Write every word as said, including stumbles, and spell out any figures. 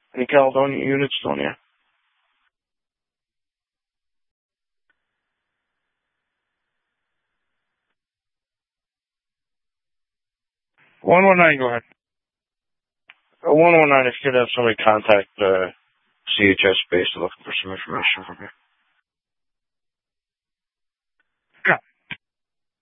Any Caledonia units, don't you? one one nine, go ahead. Uh, one one nine, if you could have somebody contact uh, C H S base looking for some information from you.